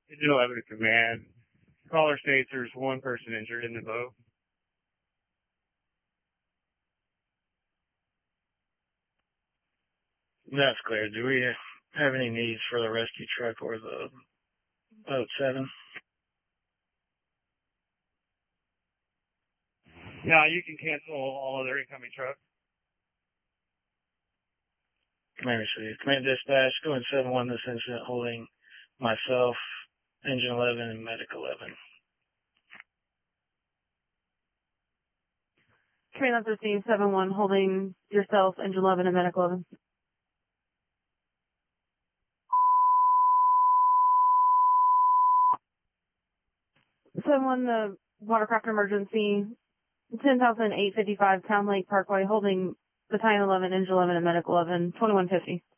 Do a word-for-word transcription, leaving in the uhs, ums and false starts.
Engine eleven to command. Caller states there's one person injured in the boat. That's clear. Do we have any needs for the rescue truck or the boat seven? No, you can cancel all other incoming trucks. Maybe so. Command dispatch, going seven one this incident holding myself, engine eleven, and medic eleven. Command fifteen, seven one, holding yourself, engine eleven, and medic eleven. seven one, the watercraft emergency, ten thousand eight fifty-five Town Lake Parkway, holding battalion eleven, engine eleven, and medic eleven, twenty-one fifty.